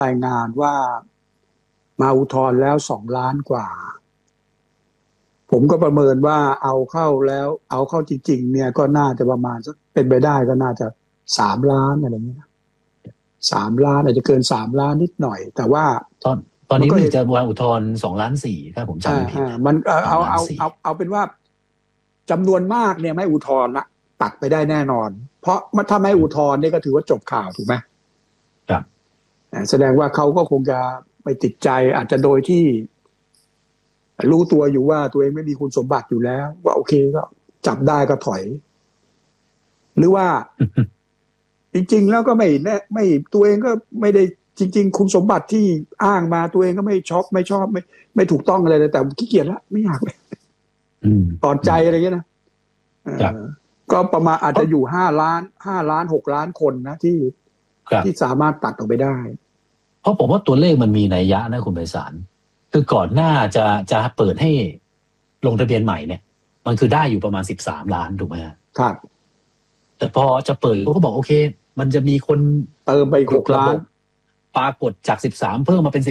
รายงานว่ามาอุทธรณ์แล้ว2 ล้านกว่าผมก็ประเมินว่าเอาเข้าแล้วเอาเข้าจริงๆเนี่ยก็น่าจะประมาณสักเป็นไปได้ก็น่าจะ3 ล้านอะไรอย่างเงี้ย3 ล้านอาจจะเกิน3 ล้านนิดหน่อยแต่ว่าตอนนี้มันจะวางอุทธรณ์2.4 ล้านถ้าผมจำไม่ผิดมันเอาเป็นว่าจำนวนมากเนี่ยไม่อุทธรณ์ละตัดไปได้แน่นอนเพราะถ้าไม่อุทธรณ์เนี่ยก็ถือว่าจบข่าวถูกไหมครับแสดงว่าเขาก็คงจะไปติดใจอาจจะโดยที่รู้ตัวอยู่ว่าตัวเองไม่มีคุณสมบัติอยู่แล้วว่าโอเคก็จับได้ก็ถอย หรือว่า จริงๆแล้วก็ไม่ตัวเองก็ไม่ได้จริงๆคุณสมบัติที่อ้างมาตัวเองก็ไม่ชอบไม่ถูกต้องอะไรเลยแต่ขี้เกียจแล้วไม่อยากเลยตอนใจอะไรเงี้ยนะก็ประมาณอาจจะอยู่5 ล้าน 6 ล้านคนนะที่สามารถตัดออกไปได้เพราะผมว่าตัวเลขมันมีนัยยะนะคุณไพศาลคือก่อนหน้าจะเปิดให้ลงทะเบียนใหม่เนี่ยมันคือได้อยู่ประมาณ13 ล้านถูกไหมครับแต่พอจะเปิดเขาก็บอกโอเคมันจะมีคนเติมไป6 ล้านปรากฏจาก13เพิ่มมาเป็น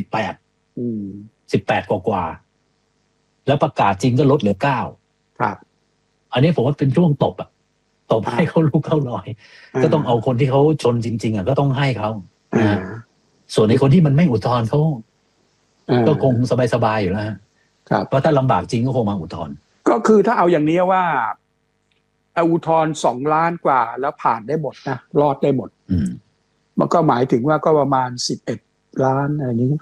18กว่าแล้วประกาศจริงก็ลดเหลือ9 ครับอันนี้ผมว่าเป็นช่วงตบให้เขาลุกเข้าลอยก็ต้องเอาคนที่เขาชนจริงๆก็ต้องให้เขาส่วนในคนที่มันไม่อุทธรณ์เขาก็คงสบายๆอยู่แล้วครับเพราะถ้าลำบากจริงก็คงมาอุทธรณ์ก็คือถ้าเอาอย่างนี้ว่าอุทธรณ์2 ล้านกว่าแล้วผ่านได้หมดนะรอดได้หมดมันก็หมายถึงว่าก็ประมาณ11 ล้านอะไรอย่างนี้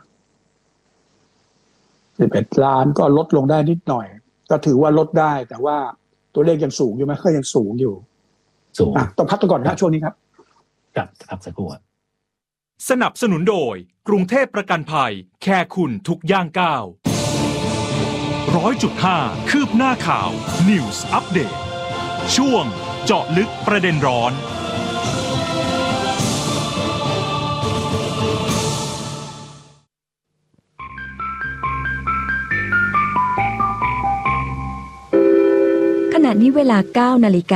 11 ล้านก็ลดลงได้นิดหน่อยก็ถือว่าลดได้แต่ว่าตัวเลขยังสูงอยู่ไหมก็ยังสูงอยู่ต้องพักก่อนนะช่วงนี้ครับพักสักครู่สนับสนุนโดยกรุงเทพประกันภัยแค่คุณทุกย่างก้าว 100.5 คืบหน้าข่าว News Update ช่วงเจาะลึกประเด็นร้อนขณะนี้เวลา 9 นาฬิกา